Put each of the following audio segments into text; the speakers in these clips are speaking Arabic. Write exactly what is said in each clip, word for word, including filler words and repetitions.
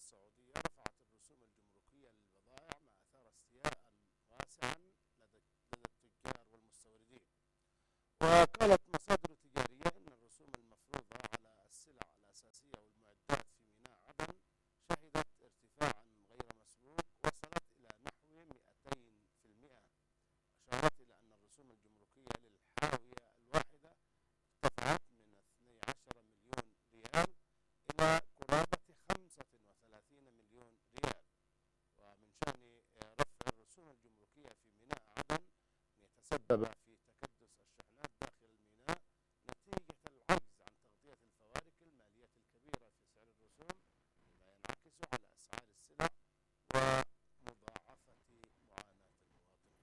السعودية رفعت الرسوم الجمركية للبضائع ما أثار استياء واسعا لدى التجار والمستوردين. وقالت مصادر تجارية إن الرسوم المفروضة على السلع الأساسية والمعدات في ميناء عدن شهدت ارتفاعا غير مسبوق وصلت إلى نحو مئتين بالمئة. أشارت إلى أن الرسوم الجمركية للحاوية الواحدة ارتفعت من اثني عشر مليون ريال إلى قرابة خمسة وثلاثين مليون ريال. ومن شأن رفع الرسوم الجمركية في ميناء عدن أن يتسبب في تكدس الشحنات داخل الميناء نتيجة العجز عن تغطية الفوارق المالية الكبيرة في سعر الرسوم، مما ينعكس على أسعار السلع ومضاعفة معاناة المواطنين.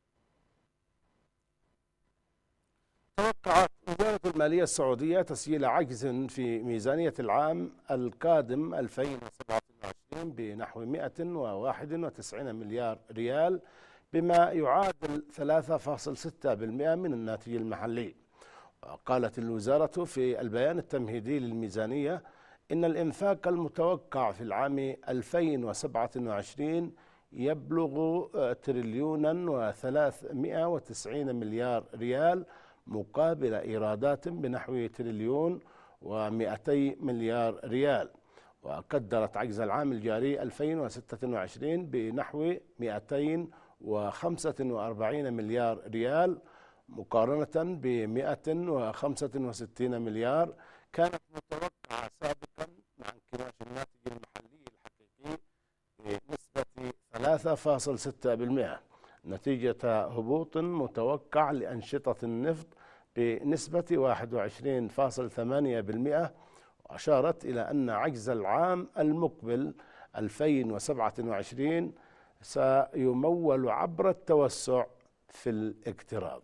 توقعت وزارة المالية السعودية تسجيل عجز في ميزانية العام القادم ألفين وسبعة وعشرين بنحو مئة وواحد وتسعين مليار ريال، بما يعادل ثلاثة فاصلة ستة بالمئة من الناتج المحلي. وقالت الوزارة في البيان التمهيدي للميزانية إن الإنفاق المتوقع في العام ألفين وسبعة وعشرين يبلغ تريليونا وثلاثمئة وتسعين مليار ريال مقابل إيرادات بنحو تريليون ومئتي مليار ريال. وقدرت عجز العام الجاري ألفين وستة وعشرين بنحو مئتين وخمسة وأربعين مليار ريال مقارنة بمئة وخمسة وستين مليار كانت متوقعة سابقا، مع انكماش الناتج المحلي الحقيقي بنسبة ثلاثة فاصلة ستة بالمئة نتيجة هبوط متوقع لأنشطة النفط بنسبة واحد وعشرين فاصلة ثمانية بالمئة. وأشارت إلى أن عجز العام المقبل ألفين وسبعة وعشرين سيمول عبر التوسع في الاقتراض.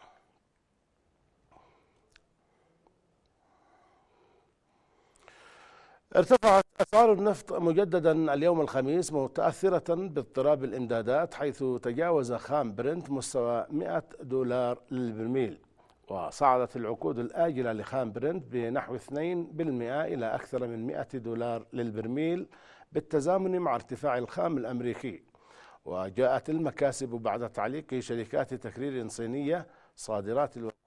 ارتفعت أسعار النفط مجددا اليوم الخميس متأثرة باضطراب الإمدادات، حيث تجاوز خام برنت مستوى مئة دولار للبرميل. وصعدت العقود الآجلة لخام برنت بنحو اثنين بالمئة إلى أكثر من مئة دولار للبرميل، بالتزامن مع ارتفاع الخام الأمريكي. وجاءت المكاسب بعد تعليق شركات تكرير صينية صادرات الوقود